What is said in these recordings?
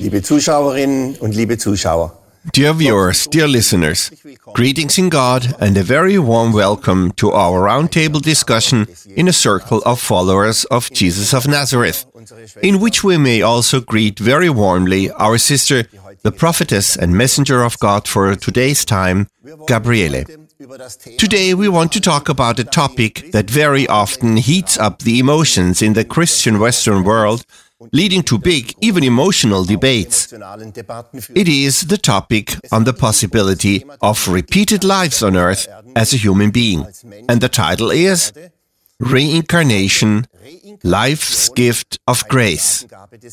liebe Zuschauerinnen und liebe Zuschauer. Dear viewers, dear listeners, greetings in God and a very warm welcome to our roundtable discussion in a circle of followers of Jesus of Nazareth, in which we may also greet very warmly our sister, the prophetess and messenger of God for today's time, Gabriele. Today we want to talk about a topic that very often heats up the emotions in the Christian Western world, leading to big, even emotional debates. It is the topic on the possibility of repeated lives on earth as a human being. And the title is Reincarnation, Life's Gift of Grace.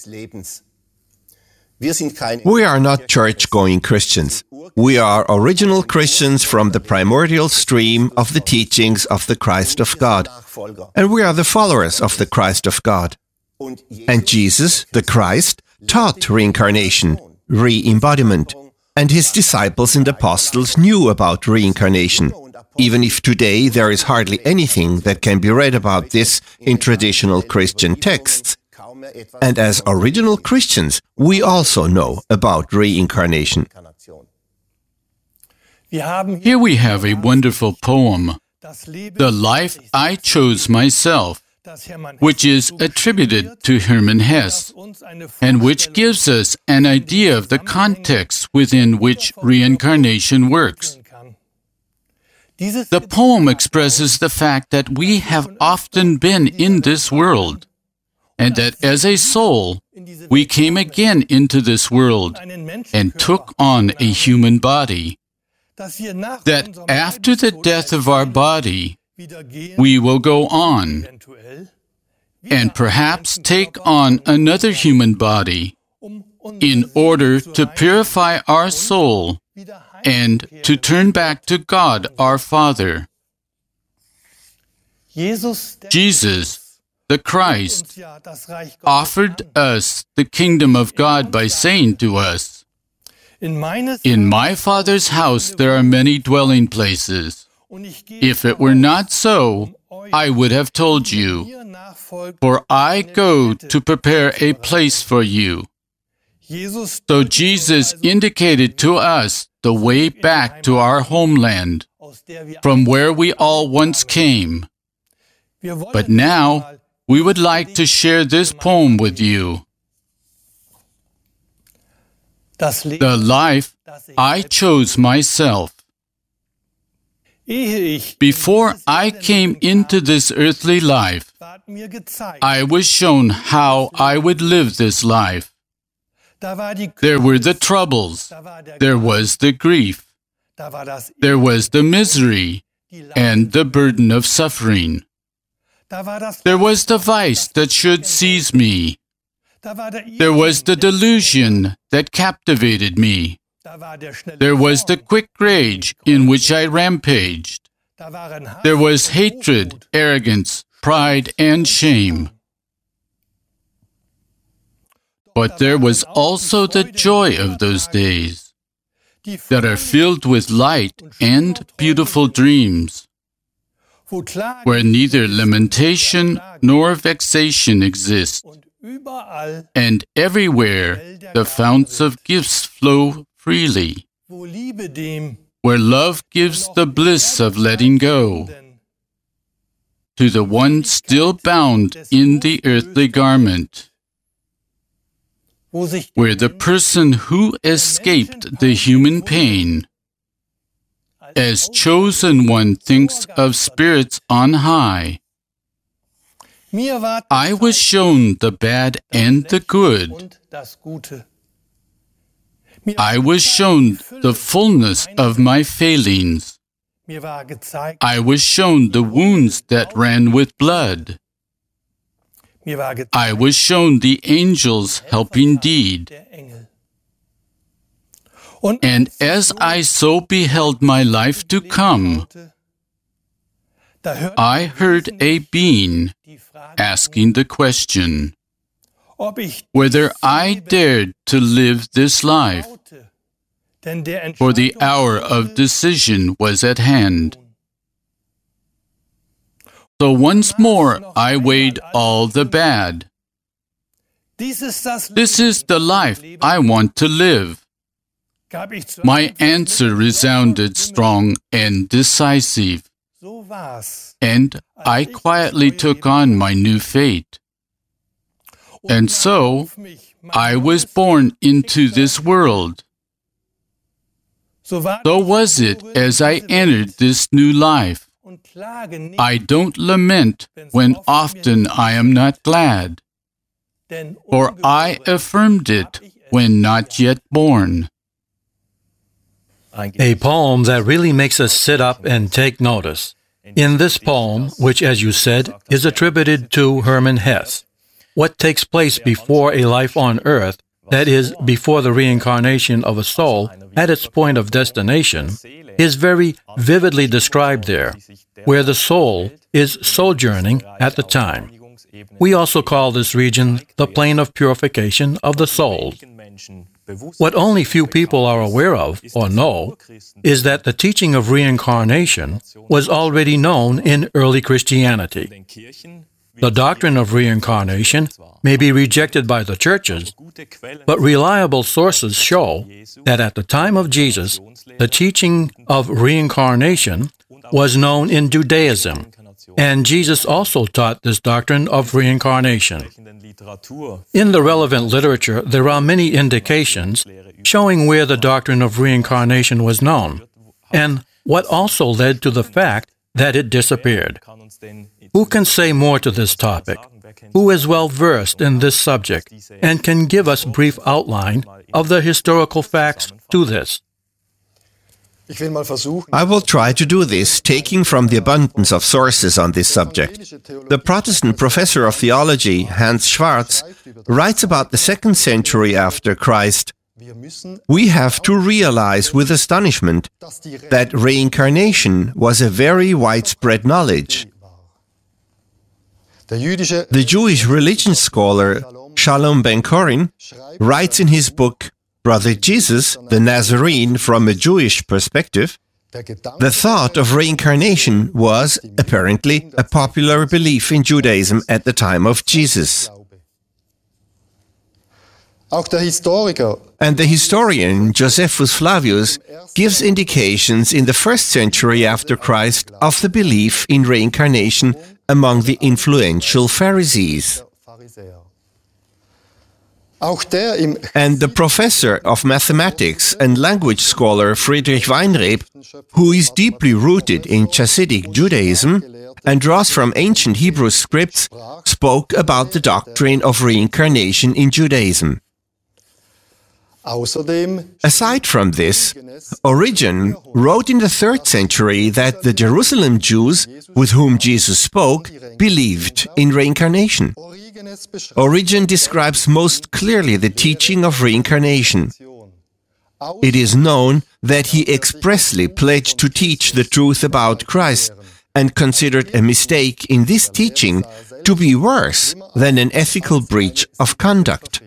We are not church-going Christians. We are original Christians from the primordial stream of the teachings of the Christ of God. And we are the followers of the Christ of God. And Jesus, the Christ, taught reincarnation, re-embodiment, and his disciples and apostles knew about reincarnation, even if today there is hardly anything that can be read about this in traditional Christian texts. And as original Christians, we also know about reincarnation. Here we have a wonderful poem, The Life I Chose Myself, which is attributed to Hermann Hesse, and which gives us an idea of the context within which reincarnation works. The poem expresses the fact that we have often been in this world, and that as a soul, we came again into this world and took on a human body, that after the death of our body, we will go on and perhaps take on another human body in order to purify our soul and to turn back to God our Father. Jesus, the Christ, offered us the kingdom of God by saying to us, "In my Father's house there are many dwelling places. If it were not so, I would have told you, for I go to prepare a place for you." So Jesus indicated to us the way back to our homeland, from where we all once came. But now, we would like to share this poem with you. The life I chose myself. Before I came into this earthly life, I was shown how I would live this life. There were the troubles, there was the grief, there was the misery and the burden of suffering. There was the vice that should seize me. There was the delusion that captivated me. There was the quick rage in which I rampaged. There was hatred, arrogance, pride, and shame. But there was also the joy of those days that are filled with light and beautiful dreams, where neither lamentation nor vexation exist, and everywhere the founts of gifts flow freely, where love gives the bliss of letting go to the one still bound in the earthly garment, where the person who escaped the human pain as chosen one thinks of spirits on high. I was shown the bad and the good. I was shown the fullness of my failings. I was shown the wounds that ran with blood. I was shown the angel's helping deed. And as I so beheld my life to come, I heard a being asking the question, whether I dared to live this life, for the hour of decision was at hand. So once more I weighed all the bad, This is the life I want to live. My answer resounded strong and decisive, and I quietly took on my new fate. And so, I was born into this world. So was it as I entered this new life. I don't lament when often I am not glad, for I affirmed it when not yet born. A poem that really makes us sit up and take notice. In this poem, which, as you said, is attributed to Hermann Hesse, what takes place before a life on earth, that is, before the reincarnation of a soul at its point of destination, is very vividly described there, where the soul is sojourning at the time. We also call this region the plane of purification of the soul. What only few people are aware of or know is that the teaching of reincarnation was already known in early Christianity. The doctrine of reincarnation may be rejected by the churches, but reliable sources show that at the time of Jesus, the teaching of reincarnation was known in Judaism, and Jesus also taught this doctrine of reincarnation. In the relevant literature, there are many indications showing where the doctrine of reincarnation was known, and what also led to the fact that it disappeared. Who can say more to this topic? Who is well versed in this subject and can give us a brief outline of the historical facts to this? I will try to do this, taking from the abundance of sources on this subject. The Protestant professor of theology, Hans Schwarz, writes about the 2nd century after Christ, "We have to realize with astonishment that reincarnation was a very widespread knowledge. The Jewish religion scholar Shalom Ben-Chorin writes in his book, Brother Jesus, the Nazarene from a Jewish perspective, the thought of reincarnation was, apparently, a popular belief in Judaism at the time of Jesus. And the historian Josephus Flavius gives indications in the 1st century after Christ of the belief in reincarnation among the influential Pharisees. And the professor of mathematics and language scholar Friedrich Weinreb, who is deeply rooted in Chassidic Judaism and draws from ancient Hebrew scripts, spoke about the doctrine of reincarnation in Judaism. Aside from this, Origen wrote in the 3rd century that the Jerusalem Jews with whom Jesus spoke believed in reincarnation. Origen describes most clearly the teaching of reincarnation. It is known that he expressly pledged to teach the truth about Christ and considered a mistake in this teaching to be worse than an ethical breach of conduct.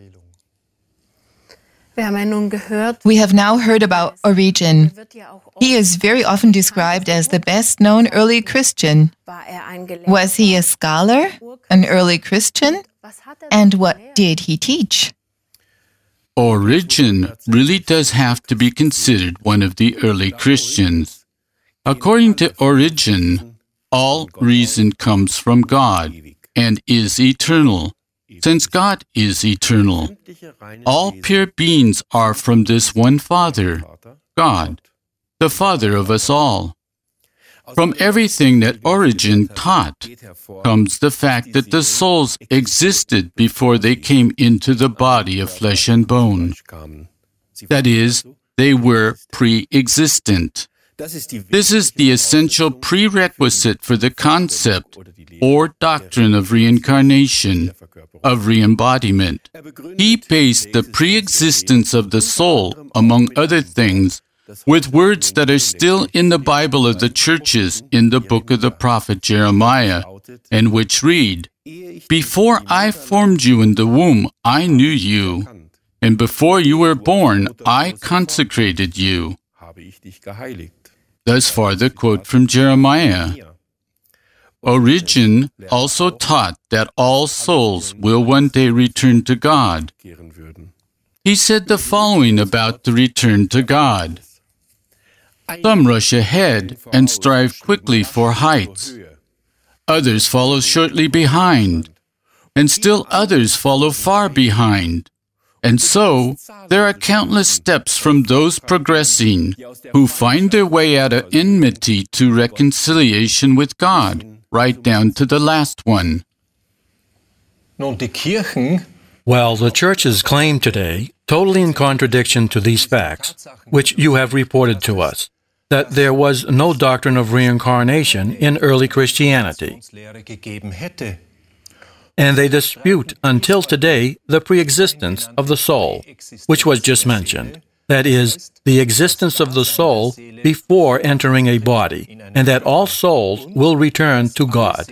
We have now heard about Origen. He is very often described as the best-known early Christian. Was he a scholar, an early Christian? And what did he teach? Origen really does have to be considered one of the early Christians. According to Origen, all reason comes from God and is eternal. Since God is eternal, all pure beings are from this one Father, God, the Father of us all. From everything that Origen taught comes the fact that the souls existed before they came into the body of flesh and bone. That is, they were pre-existent. This is the essential prerequisite for the concept or doctrine of reincarnation, of re-embodiment. He based the pre-existence of the soul, among other things, with words that are still in the Bible of the churches in the book of the prophet Jeremiah, and which read, "Before I formed you in the womb, I knew you, and before you were born, I consecrated you." Thus far the quote from Jeremiah. Origen also taught that all souls will one day return to God. He said the following about the return to God. Some rush ahead and strive quickly for heights. Others follow shortly behind, and still others follow far behind. And so, there are countless steps from those progressing who find their way out of enmity to reconciliation with God, right down to the last one. Well, the Church's claim today, totally in contradiction to these facts, which you have reported to us, that there was no doctrine of reincarnation in early Christianity. And they dispute until today the pre-existence of the soul, which was just mentioned. That is, the existence of the soul before entering a body, and that all souls will return to God.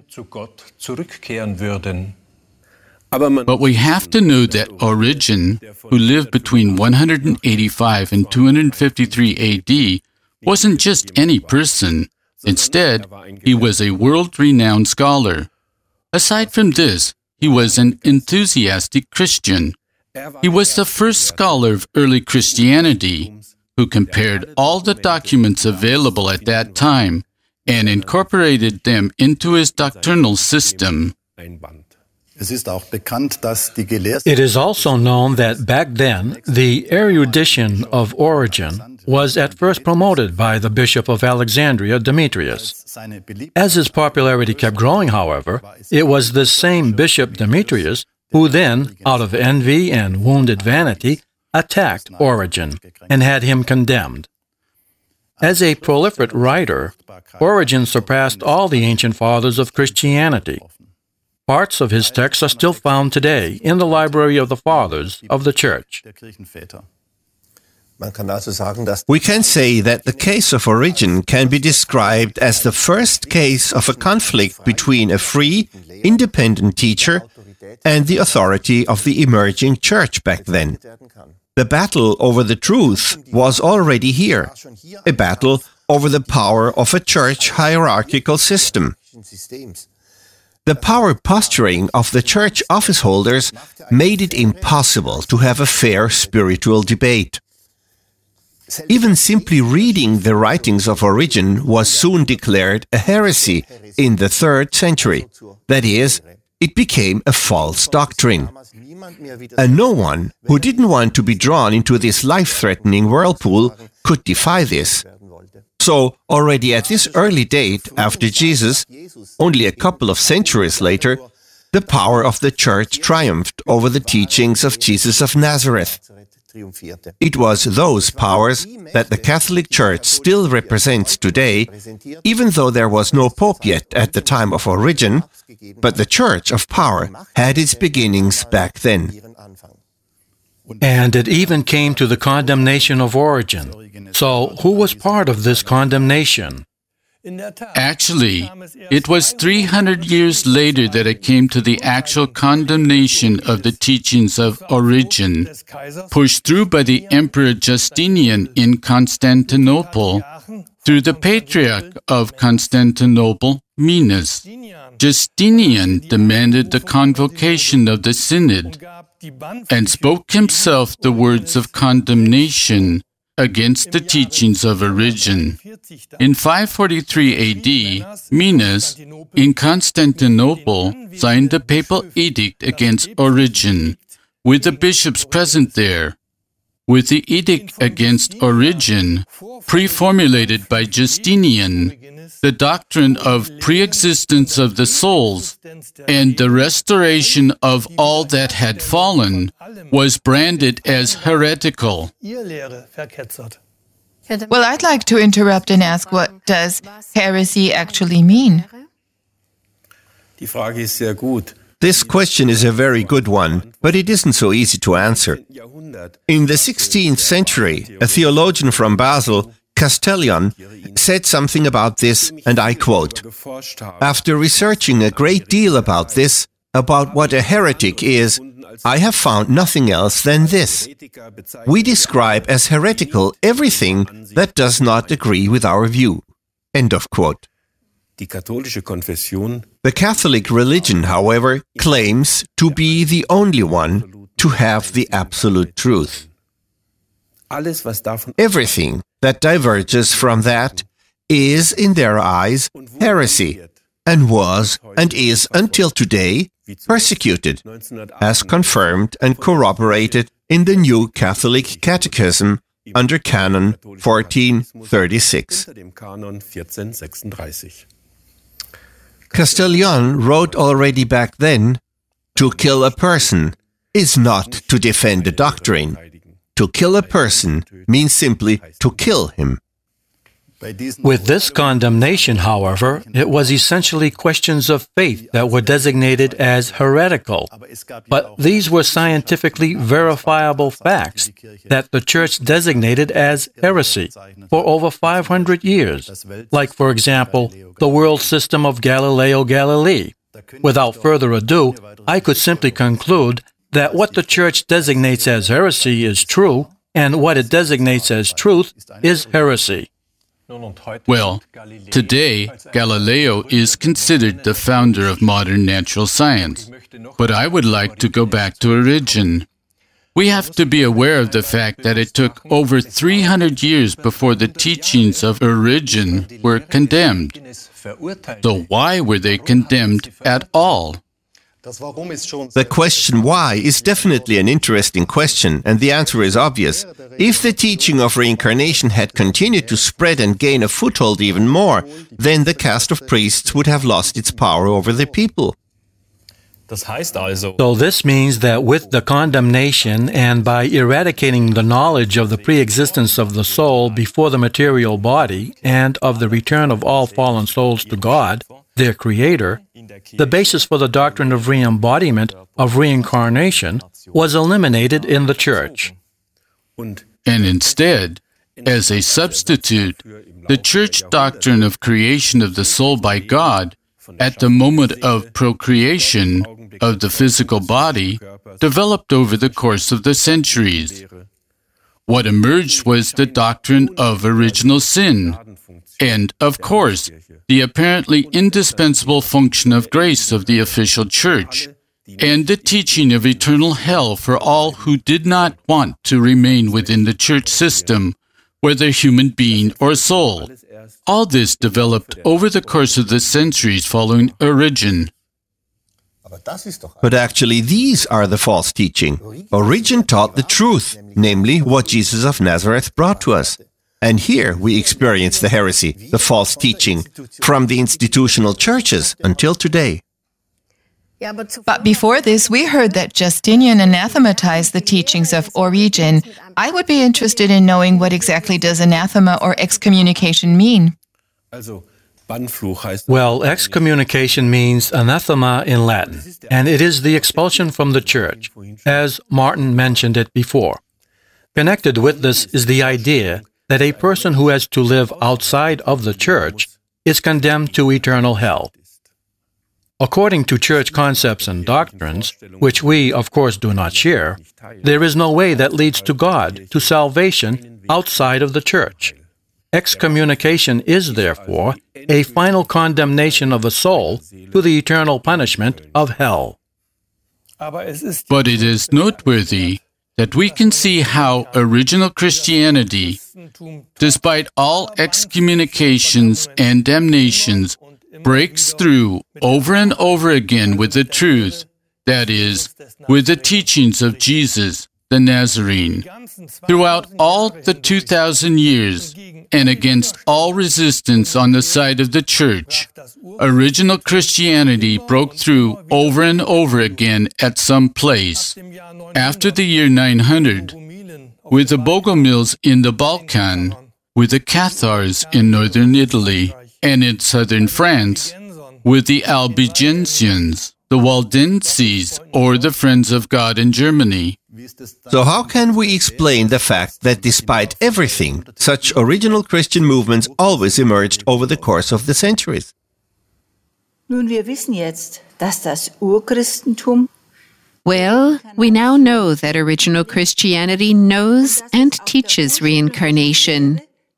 But we have to know that Origen, who lived between 185 and 253 AD, wasn't just any person. Instead, he was a world-renowned scholar. Aside from this, he was an enthusiastic Christian. He was the first scholar of early Christianity who compared all the documents available at that time and incorporated them into his doctrinal system. Es ist auch bekannt, dass die Gelehrten It is also known that back then, the erudition of Origen was at first promoted by the Bishop of Alexandria, Demetrius. seine Beliebtheit As his popularity kept growing, however, it was this same Bishop Demetrius who then, out of envy and wounded vanity, attacked Origen and had him condemned. As a prolific writer, Origen surpassed all the ancient fathers of Christianity. Parts of his texts are still found today in the library of the fathers of the Church. der Kirchenväter. Man kann also sagen, dass We can say that the case of Origen can be described as the first case of a conflict between a free, independent teacher and the authority of the emerging church back then. The battle over the truth was already here, a battle over the power of a church hierarchical system. Systems. The power posturing of the church office holders made it impossible to have a fair spiritual debate. Even simply reading the writings of Origen was soon declared a heresy in the 3rd century. That is, it became a false doctrine. And no one who didn't want to be drawn into this life-threatening whirlpool could defy this. So, already at this early date after Jesus, only a couple of centuries later, the power of the church triumphed over the teachings of Jesus of Nazareth. It was those powers that the Catholic Church still represents today, even though there was no pope yet at the time of Origen, but the Church of Power had its beginnings back then. And it even came to the condemnation of Origen. So, who was part of this condemnation? Actually, it was 300 years later that it came to the actual condemnation of the teachings of Origen, pushed through by the Emperor Justinian in Constantinople through the Patriarch of Constantinople, Minas. Justinian demanded the convocation of the Synod and spoke himself the words of condemnation against the teachings of Origen. In 543 AD, Minas, in Constantinople, signed a papal edict against Origen, with the bishops present there. With the edict against Origen, pre-formulated by Justinian, the doctrine of pre-existence of the souls and the restoration of all that had fallen was branded as heretical. Well, I'd like to interrupt and ask, what does heresy actually mean? Die Frage ist sehr gut. This question is a very good one, but it isn't so easy to answer. In the 16th century, a theologian from Basel, Castellion, said something about this, and I quote, "After researching a great deal about this, about what a heretic is, I have found nothing else than this. We describe as heretical everything that does not agree with our view." End of quote. The Catholic religion, however, claims to be the only one to have the absolute truth. Everything that diverges from that is, in their eyes, heresy, and was and is until today persecuted, as confirmed and corroborated in the New Catholic Catechism under Canon 1436. Castellion wrote already back then, "To kill a person is not to defend a doctrine. To kill a person means simply to kill him." With this condemnation, however, it was essentially questions of faith that were designated as heretical. But these were scientifically verifiable facts that the Church designated as heresy for over 500 years, like, for example, the world system of Galileo Galilei. Without further ado, I could simply conclude that what the Church designates as heresy is true, and what it designates as truth is heresy. Well, today, Galileo is considered the founder of modern natural science. But I would like to go back to Origen. We have to be aware of the fact that it took over 300 years before the teachings of Origen were condemned. So why were they condemned at all? The question why is definitely an interesting question, and the answer is obvious. If the teaching of reincarnation had continued to spread and gain a foothold even more, then the caste of priests would have lost its power over the people. So this means that with the condemnation and by eradicating the knowledge of the pre-existence of the soul before the material body and of the return of all fallen souls to God, their Creator, the basis for the doctrine of re-embodiment, of reincarnation, was eliminated in the Church. And instead, as a substitute, the Church doctrine of creation of the soul by God at the moment of procreation of the physical body developed over the course of the centuries. What emerged was the doctrine of original sin, and, of course, the apparently indispensable function of grace of the official Church, and the teaching of eternal hell for all who did not want to remain within the Church system, whether human being or soul. All this developed over the course of the centuries following Origen. But actually, these are the false teaching. Origen taught the truth, namely what Jesus of Nazareth brought to us. And here we experience the heresy, the false teaching, from the institutional churches until today. But before this, we heard that Justinian anathematized the teachings of Origen. I would be interested in knowing what exactly does anathema or excommunication mean? Well, excommunication means anathema in Latin, and it is the expulsion from the Church, as Martin mentioned it before. Connected with this is the idea that a person who has to live outside of the Church is condemned to eternal hell. According to Church concepts and doctrines, which we, of course, do not share, there is no way that leads to God, to salvation, outside of the Church. Excommunication is, therefore, a final condemnation of a soul to the eternal punishment of hell. But it is noteworthy that we can see how original Christianity, despite all excommunications and damnations, breaks through over and over again with the truth, that is, with the teachings of Jesus, the Nazarene. Throughout all the 2,000 years, and against all resistance on the side of the Church, original Christianity broke through over and over again at some place. After the year 900, with the Bogomils in the Balkan, with the Cathars in northern Italy, and in southern France, with the Albigensians, the Waldenses, or the Friends of God in Germany. So how can we explain the fact that despite everything, such original Christian movements always emerged over the course of the centuries? Nun, wir wissen jetzt, dass das Urchristentum Well, we now know that original Christianity knows and teaches reincarnation.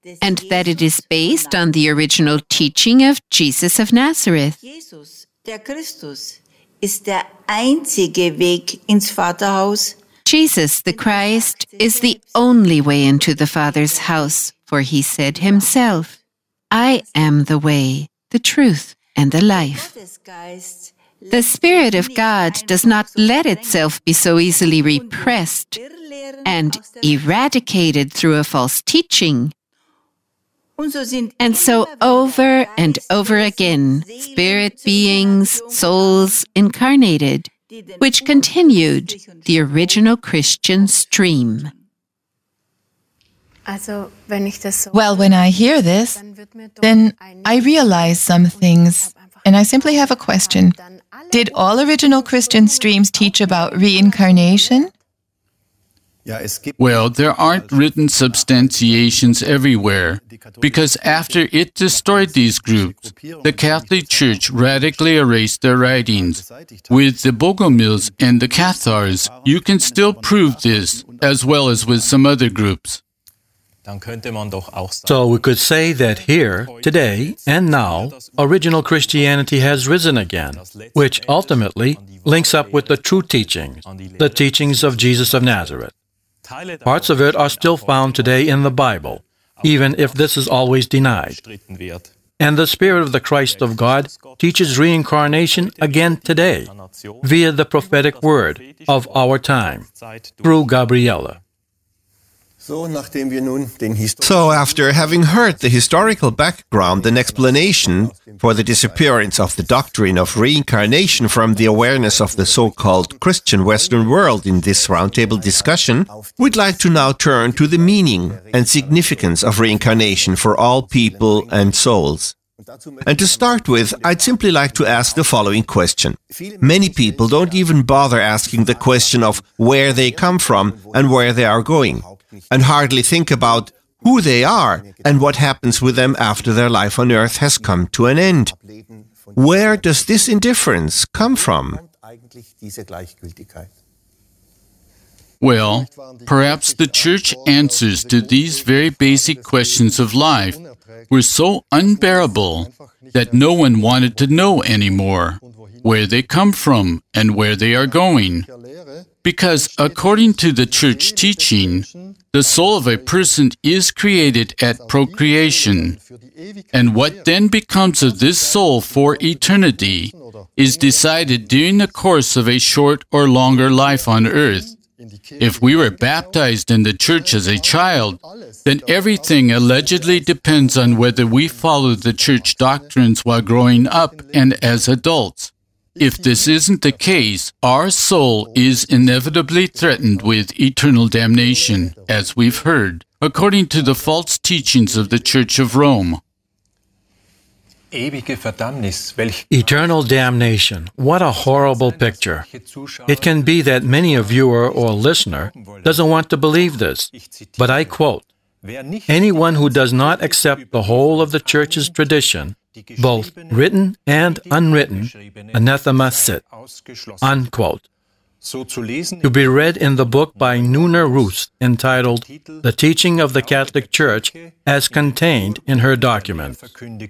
and that it is based on the original teaching of Jesus of Nazareth. Jesus, der Christus, ist der einzige Weg ins Vaterhaus. Jesus, the Christ, is the only way into the Father's house, for he said himself, I am the way, the truth, and the life. The Spirit of God does not let itself be so easily repressed and eradicated through a false teaching. And so over and over again, spirit beings, souls incarnated, which continued the original Christian stream. Well, when I hear this, then I realize some things, and I simply have a question. Did all original Christian streams teach about reincarnation? Well, there aren't written substantiations everywhere, because after it destroyed these groups, the Catholic Church radically erased their writings. With the Bogomils and the Cathars, you can still prove this, as well as with some other groups. So we could say that here, today, and now, original Christianity has risen again, which ultimately links up with the true teachings, the teachings of Jesus of Nazareth. Parts of it are still found today in the Bible, even if this is always denied. And the Spirit of the Christ of God teaches reincarnation again today, via the prophetic word of our time, through Gabriela. So after having heard the historical background and explanation for the disappearance of the doctrine of reincarnation from the awareness of the so-called Christian Western world in this roundtable discussion, we'd like to now turn to the meaning and significance of reincarnation for all people and souls. And to start with, I'd simply like to ask the following question. Many people don't even bother asking the question of where they come from and where they are going, and hardly think about who they are and what happens with them after their life on earth has come to an end. Where does this indifference come from? Well, perhaps the Church answers to these very basic questions of life were so unbearable that no one wanted to know anymore where they come from and where they are going. Because according to the Church teaching, the soul of a person is created at procreation, and what then becomes of this soul for eternity is decided during the course of a short or longer life on earth. If we were baptized in the Church as a child, then everything allegedly depends on whether we follow the Church doctrines while growing up and as adults. If this isn't the case, our soul is inevitably threatened with eternal damnation, as we've heard, according to the false teachings of the Church of Rome. Eternal damnation. What a horrible picture. It can be that many a viewer or listener doesn't want to believe this, but I quote, "Anyone who does not accept the whole of the Church's tradition, both written and unwritten, anathema sit," unquote. To be read in the book by Nuna Rus entitled The Teaching of the Catholic Church as Contained in Her Document.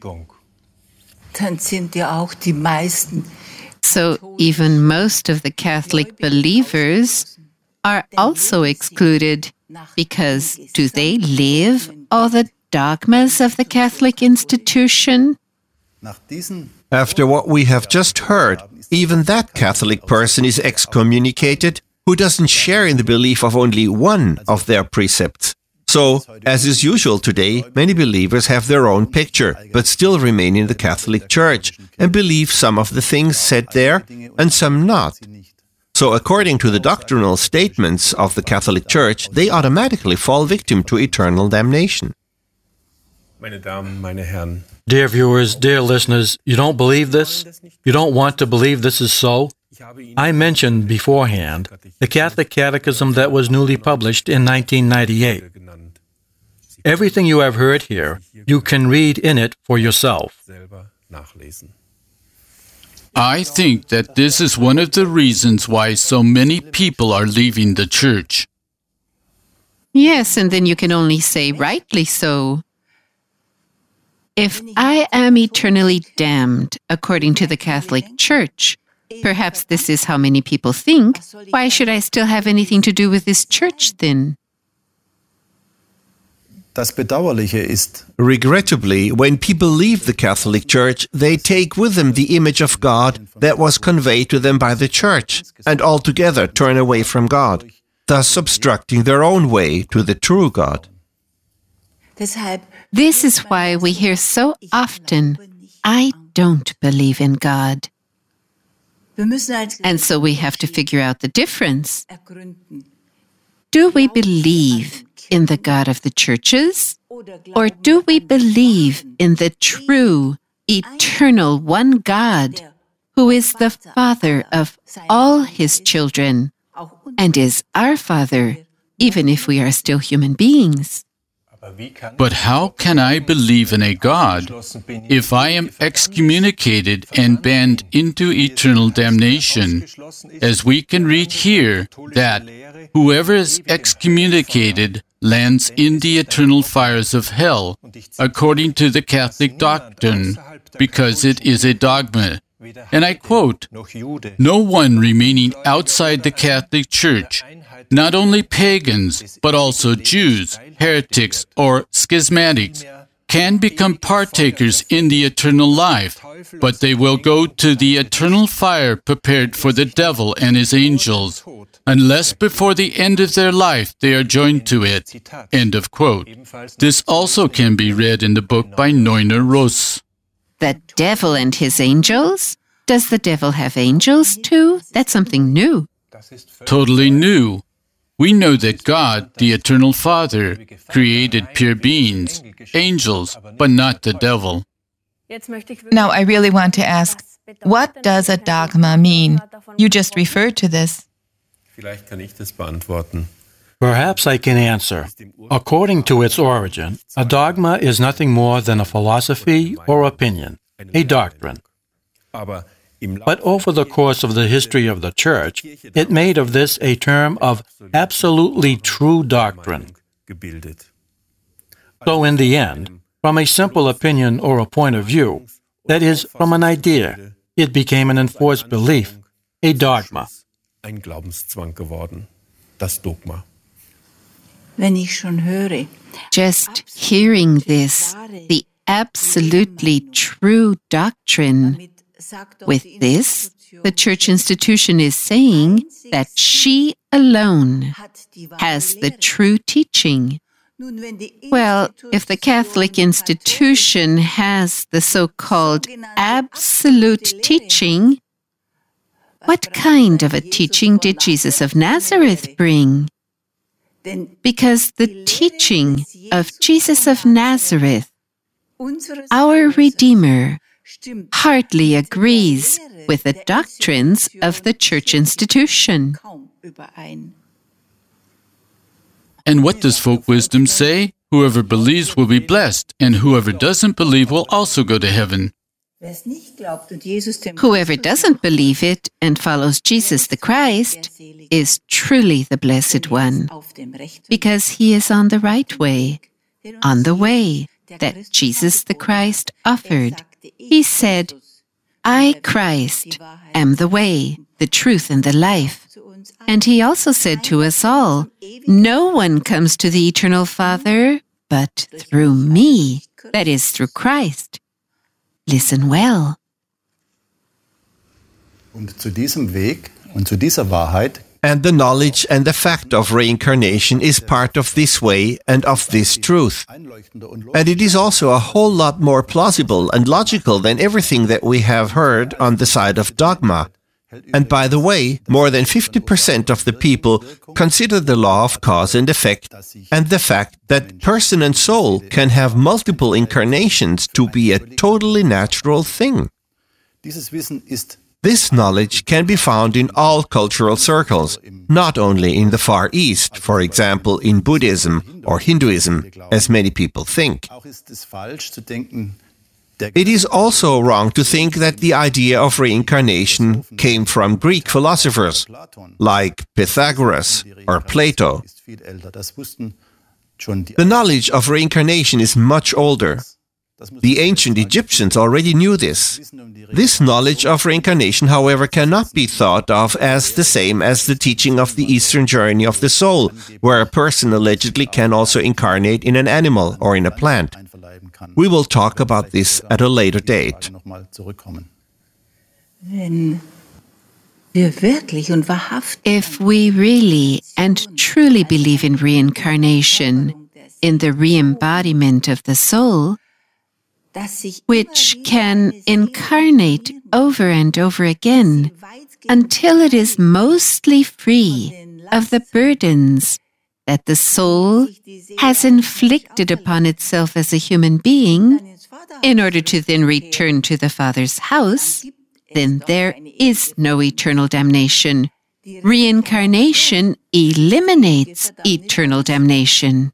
So even most of the Catholic believers are also excluded because do they live all the dogmas of the Catholic institution? After what we have just heard, even that Catholic person is excommunicated who doesn't share in the belief of only one of their precepts. So, as is usual today, many believers have their own picture, but still remain in the Catholic Church and believe some of the things said there and some not. So, according to the doctrinal statements of the Catholic Church, they automatically fall victim to eternal damnation. Dear viewers, dear listeners, you don't believe this? You don't want to believe this is so? I mentioned beforehand the Catholic Catechism that was newly published in 1998. Everything you have heard here, you can read in it for yourself. I think that this is one of the reasons why so many people are leaving the Church. Yes, and then you can only say rightly so. If I am eternally damned according to the Catholic Church, perhaps this is how many people think, why should I still have anything to do with this church then? Das Bedauerliche ist, Regrettably, when people leave the Catholic Church, they take with them the image of God that was conveyed to them by the Church, and altogether turn away from God, thus obstructing their own way to the true God. This is why we hear so often, I don't believe in God. And so we have to figure out the difference. Do we believe in the God of the churches? Or do we believe in the true, eternal one God, who is the Father of all His children, and is our Father, even if we are still human beings? But how can I believe in a God if I am excommunicated and banned into eternal damnation? As we can read here, that whoever is excommunicated lands in the eternal fires of hell, according to the Catholic doctrine, because it is a dogma. And I quote, "No one remaining outside the Catholic Church, not only pagans, but also Jews, heretics, or schismatics, can become partakers in the eternal life, but they will go to the eternal fire prepared for the devil and his angels, unless before the end of their life they are joined to it." End of quote. This also can be read in the book by Neuner Ross. The devil and his angels? Does the devil have angels too? That's something new. Totally new. We know that God, the Eternal Father, created pure beings, angels, but not the devil. Now, I really want to ask, what does a dogma mean? You just referred to this. Vielleicht kann ich das beantworten. Perhaps I can answer. According to its origin, a dogma is nothing more than a philosophy or opinion, a doctrine. But over the course of the history of the Church, it made of this a term of absolutely true doctrine. So in the end, from a simple opinion or a point of view, that is, from an idea, it became an enforced belief, a dogma. Ein Glaubenszwang geworden, das Dogma. Just hearing this, the absolutely true doctrine, with this, the church institution is saying that she alone has the true teaching. Well, if the Catholic institution has the so-called absolute teaching, what kind of a teaching did Jesus of Nazareth bring? Because the teaching of Jesus of Nazareth, our Redeemer, hardly agrees with the doctrines of the church institution. And what does folk wisdom say? Whoever believes will be blessed, and whoever doesn't believe will also go to heaven. Whoever doesn't believe it and follows Jesus the Christ is truly the Blessed One, because he is on the right way, on the way that Jesus the Christ offered. He said, I, Christ, am the way, the truth, and the life. And he also said to us all, no one comes to the eternal Father but through me, that is, through Christ. Listen well. Und zu diesem Weg und zu dieser Wahrheit, and the knowledge and the fact of reincarnation is part of this way and of this truth. And it is also a whole lot more plausible and logical than everything that we have heard on the side of dogma. And by the way, more than 50% of the people consider the law of cause and effect and the fact that person and soul can have multiple incarnations to be a totally natural thing. dieses Wissen ist This knowledge can be found in all cultural circles, not only in the Far East, for example, in Buddhism or Hinduism, as many people think. auch ist es falsch zu denken, der It is also wrong to think that the idea of reincarnation came from Greek philosophers, like Pythagoras or Plato. ist viel älter. Das wussten schon die The knowledge of reincarnation is much older. The ancient Egyptians already knew this. This knowledge of reincarnation, however, cannot be thought of as the same as the teaching of the Eastern journey of the soul, where a person allegedly can also incarnate in an animal or in a plant. We will talk about this at a later date. If we really and truly believe in reincarnation, in the re-embodiment of the soul, which can incarnate over and over again until it is mostly free of the burdens that the soul has inflicted upon itself as a human being, in order to then return to the Father's house, then there is no eternal damnation. Reincarnation eliminates eternal damnation.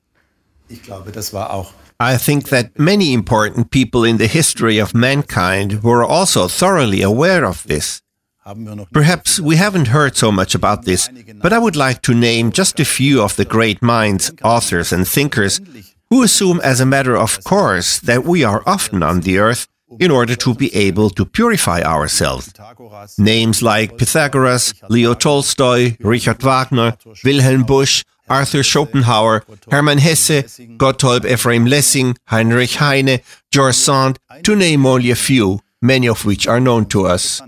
I think that many important people in the history of mankind were also thoroughly aware of this. Perhaps we haven't heard so much about this, but I would like to name just a few of the great minds, authors and thinkers who assume as a matter of course that we are often on the earth in order to be able to purify ourselves. Names like Pythagoras, Leo Tolstoy, Richard Wagner, Wilhelm Busch, Arthur Schopenhauer, Hermann Hesse, Gotthold Ephraim Lessing, Heinrich Heine, George Sand, to name only a few, many of which are known to us.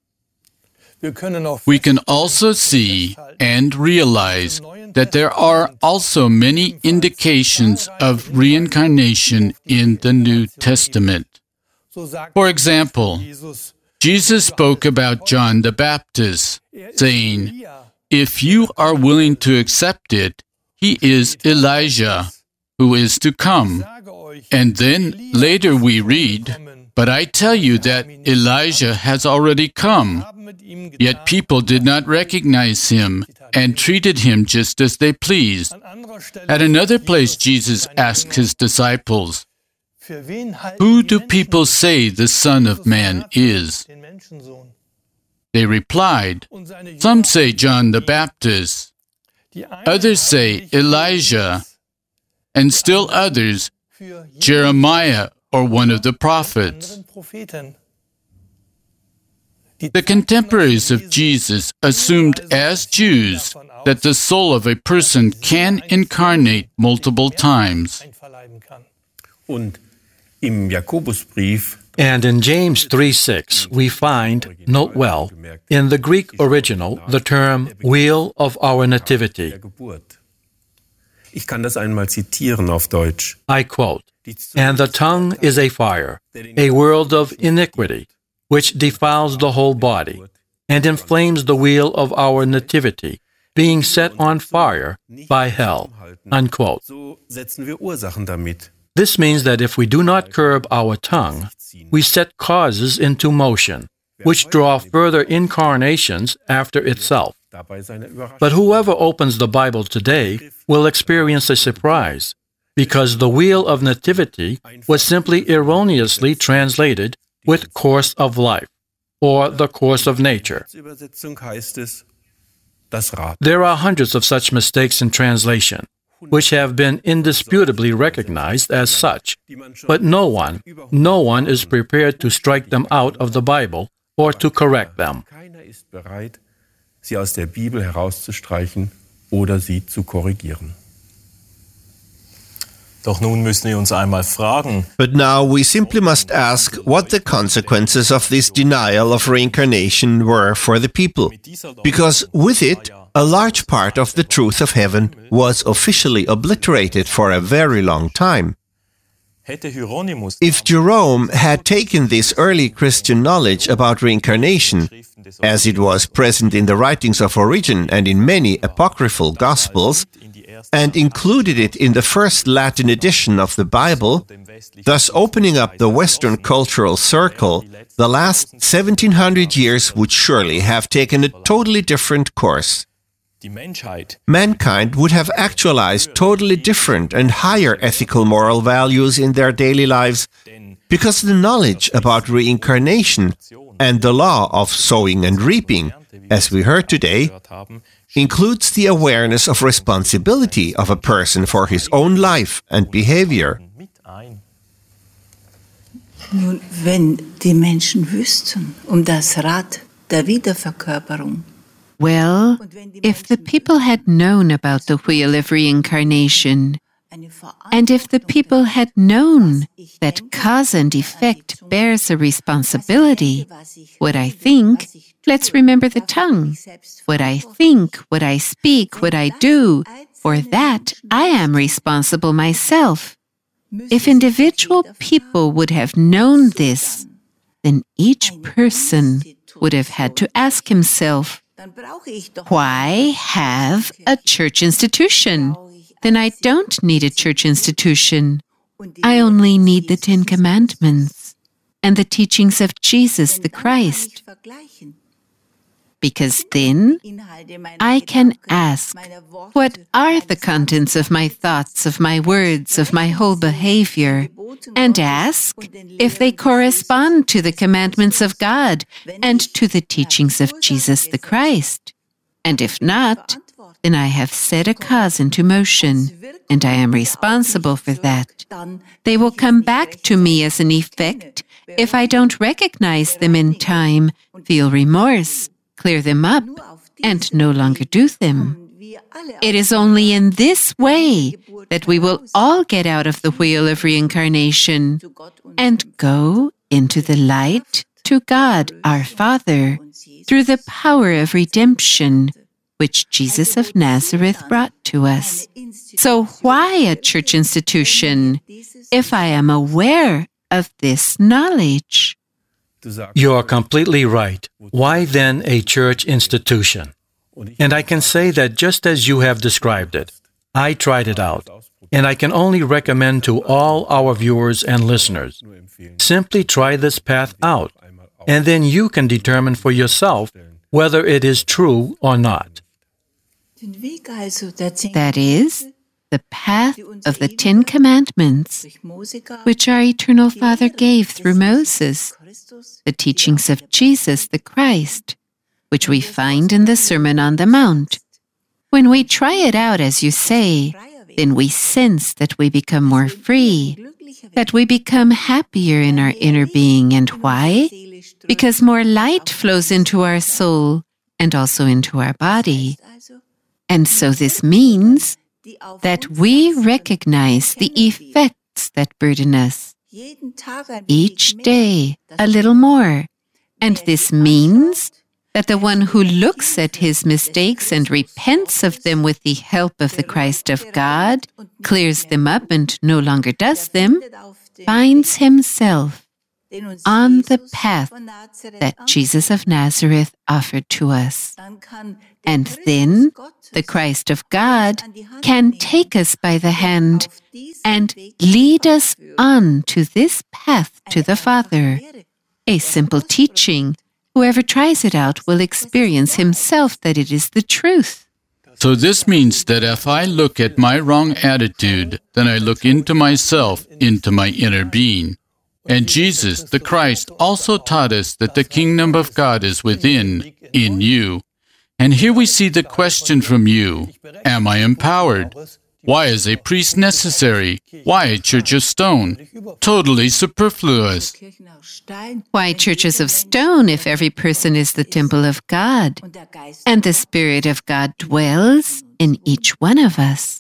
We can also see and realize that there are also many indications of reincarnation in the New Testament. For example, Jesus spoke about John the Baptist, saying, "If you are willing to accept it, he is Elijah, who is to come." And then later we read, "But I tell you that Elijah has already come." Yet people did not recognize him and treated him just as they pleased. At another place, Jesus asked his disciples, "Who do people say the Son of Man is?" They replied, "Some say John the Baptist, others say Elijah, and still others, Jeremiah or one of the prophets." The contemporaries of Jesus assumed as Jews that the soul of a person can incarnate multiple times. And in James 3:6, we find, note well, in the Greek original, the term wheel of our nativity. Ich kann das einmal zitieren auf Deutsch. I quote, "And the tongue is a fire, a world of iniquity, which defiles the whole body, and inflames the wheel of our nativity, being set on fire by hell." Unquote. So setzen wir Ursachen damit. This means that if we do not curb our tongue, we set causes into motion, which draw further incarnations after itself. But whoever opens the Bible today will experience a surprise, because the wheel of nativity was simply erroneously translated with course of life, or the course of nature. There are hundreds of such mistakes in translation, which have been indisputably recognized as such, but no one is prepared to strike them out of the Bible or to correct them. Keiner ist bereit, sie aus der Bibel herauszustreichen oder sie zu korrigieren. Doch nun müssen wir uns einmal fragen. But now we simply must ask what the consequences of this denial of reincarnation were for the people, because with it, a large part of the truth of heaven was officially obliterated for a very long time. If Jerome had taken this early Christian knowledge about reincarnation, as it was present in the writings of Origen and in many apocryphal Gospels, and included it in the first Latin edition of the Bible, thus opening up the Western cultural circle, the last 1700 years would surely have taken a totally different course. Mankind would have actualized totally different and higher ethical moral values in their daily lives, because the knowledge about reincarnation and the law of sowing and reaping, as we heard today, includes the awareness of responsibility of a person for his own life and behavior. Nun, wenn die Menschen wüssten das Rad der Wiederverkörperung. Well, if the people had known about the wheel of reincarnation, and if the people had known that cause and effect bears a responsibility, what I think, let's remember the tongue. What I think, what I speak, what I do, for that I am responsible myself. If individual people would have known this, then each person would have had to ask himself, why have a church institution? Then I don't need a church institution. I only need the Ten Commandments and the teachings of Jesus the Christ. Because then I can ask, what are the contents of my thoughts, of my words, of my whole behavior? And ask if they correspond to the commandments of God and to the teachings of Jesus the Christ. And if not, then I have set a cause into motion, and I am responsible for that. They will come back to me as an effect if I don't recognize them in time, feel remorse, clear them up, and no longer do them. It is only in this way that we will all get out of the wheel of reincarnation and go into the light to God, our Father, through the power of redemption, which Jesus of Nazareth brought to us. So why a church institution if I am aware of this knowledge? You are completely right. Why then a church institution? And I can say that just as you have described it, I tried it out, and I can only recommend to all our viewers and listeners, simply try this path out, and then you can determine for yourself whether it is true or not. That is, the path of the Ten Commandments, which our Eternal Father gave through Moses, the teachings of Jesus the Christ, which we find in the Sermon on the Mount. When we try it out, as you say, then we sense that we become more free, that we become happier in our inner being. And why? Because more light flows into our soul and also into our body. And so this means that we recognize the effects that burden us each day a little more. And this means that the one who looks at his mistakes and repents of them with the help of the Christ of God, clears them up and no longer does them, finds himself on the path that Jesus of Nazareth offered to us. And then the Christ of God can take us by the hand and lead us on to this path to the Father. A simple teaching. Whoever tries it out will experience himself that it is the truth. So this means that if I look at my wrong attitude, then I look into myself, into my inner being. And Jesus, the Christ, also taught us that the kingdom of God is within, in you. And here we see the question from you, am I empowered? Why is a priest necessary? Why a church of stone? Totally superfluous. Why churches of stone if every person is the temple of God, and the Spirit of God dwells in each one of us?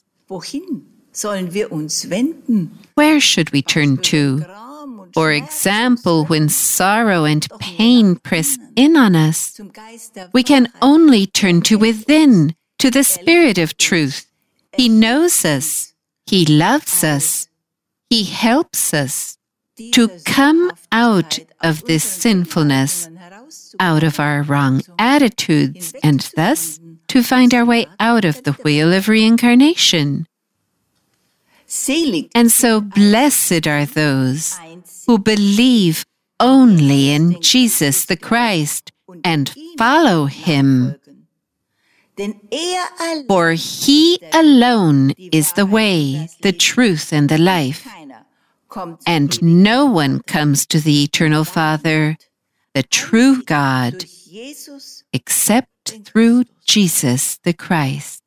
Where should we turn to? For example, when sorrow and pain press in on us, we can only turn to within, to the Spirit of truth. He knows us. He loves us. He helps us to come out of this sinfulness, out of our wrong attitudes, and thus to find our way out of the wheel of reincarnation. And so blessed are those who believe only in Jesus the Christ and follow him. For he alone is the way, the truth, and the life. And no one comes to the Eternal Father, the true God, except through Jesus the Christ.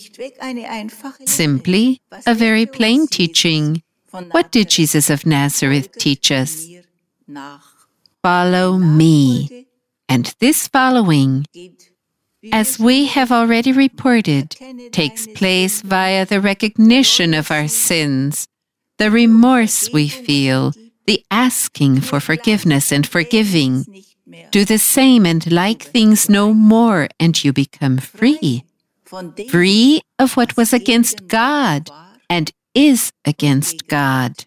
Simply, a very plain teaching. What did Jesus of Nazareth teach us? Follow me. And this following, as we have already reported, takes place via the recognition of our sins, the remorse we feel, the asking for forgiveness and forgiving. Do the same and like things no more, and you become free. Free of what was against God and is against God.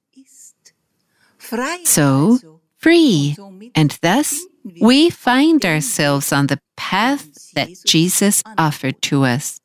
So, free, and thus we find ourselves on the path that Jesus offered to us.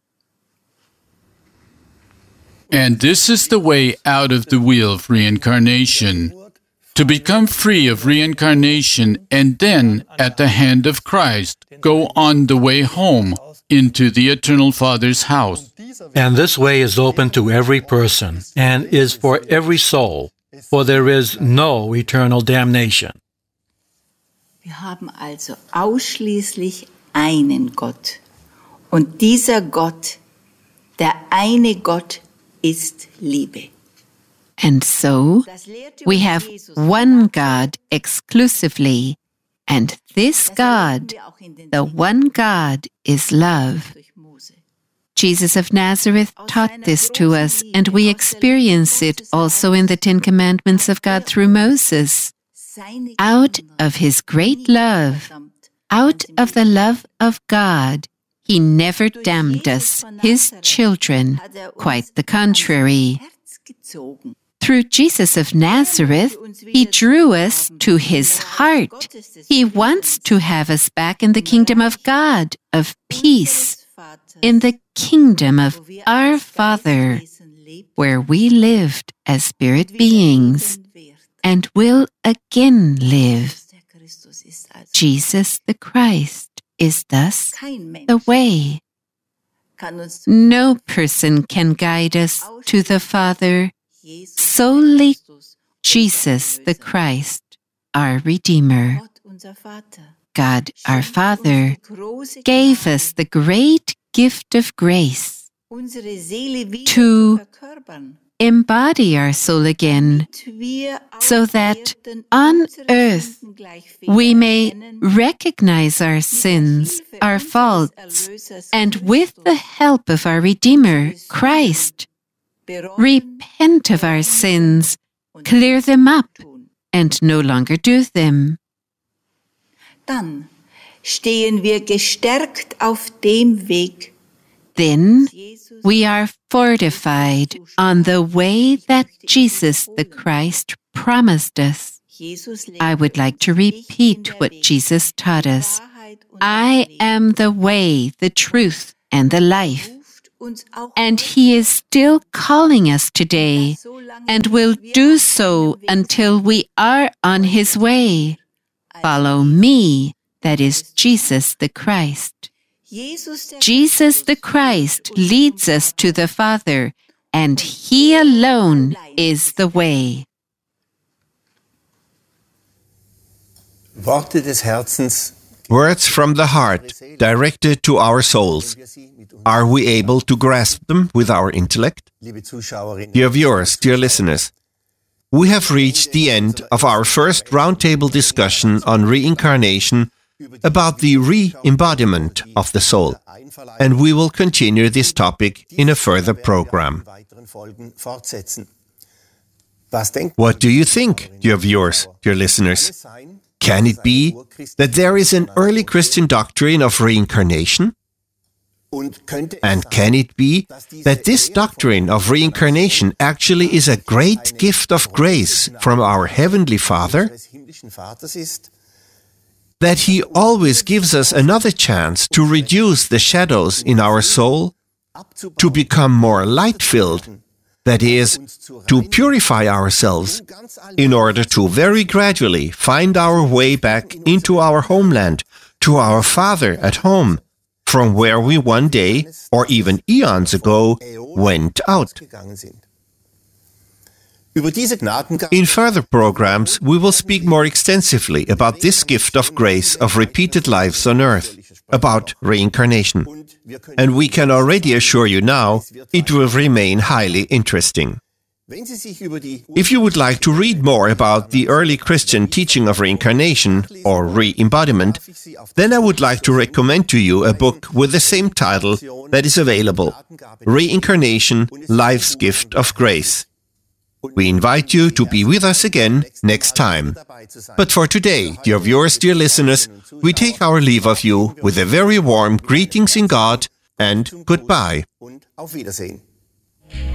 And this is the way out of the wheel of reincarnation. To become free of reincarnation and then, at the hand of Christ, go on the way home into the Eternal Father's house. And this way is open to every person and is for every soul, for there is no eternal damnation. Wir haben also ausschließlich einen Gott. Und dieser Gott, der eine Gott, ist Liebe. And so, we have one God exclusively, and this God, the one God, is love. Jesus of Nazareth taught this to us, and we experience it also in the Ten Commandments of God through Moses. Out of his great love, out of the love of God, he never damned us, his children, quite the contrary. Through Jesus of Nazareth, he drew us to his heart. He wants to have us back in the kingdom of God, of peace, in the kingdom of our Father, where we lived as spirit beings and will again live. Jesus the Christ is thus the way. No person can guide us to the Father, solely Jesus the Christ, our Redeemer. God, our Father, gave us the great gift of grace to embody our soul again, so that on earth we may recognize our sins, our faults, and with the help of our Redeemer, Christ, repent of our sins, clear them up, and no longer do them. Dann stehen wir gestärkt auf dem Weg. Then we are fortified on the way that Jesus the Christ promised us. I would like to repeat what Jesus taught us. I am the way, the truth, and the life. And he is still calling us today, and will do so until we are on his way. Follow me, that is Jesus the Christ. Jesus the Christ leads us to the Father, and he alone is the way. Worte des Herzens. Words from the heart, directed to our souls. Are we able to grasp them with our intellect? Dear viewers, dear listeners, we have reached the end of our first roundtable discussion on reincarnation about the re-embodiment of the soul, and we will continue this topic in a further program. What do you think, dear viewers, dear listeners? Can it be that there is an early Christian doctrine of reincarnation? And can it be that this doctrine of reincarnation actually is a great gift of grace from our Heavenly Father? That He always gives us another chance to reduce the shadows in our soul, to become more light-filled, that is, to purify ourselves, in order to very gradually find our way back into our homeland, to our Father at home, from where we one day, or even eons ago, went out. In further programs, we will speak more extensively about this gift of grace of repeated lives on earth, about reincarnation. And we can already assure you now, it will remain highly interesting. If you would like to read more about the early Christian teaching of reincarnation or re-embodiment, then I would like to recommend to you a book with the same title that is available, Reincarnation, Life's Gift of Grace. We invite you to be with us again next time. But for today, dear viewers, dear listeners, we take our leave of you with a very warm greetings in God and goodbye. Auf Wiedersehen.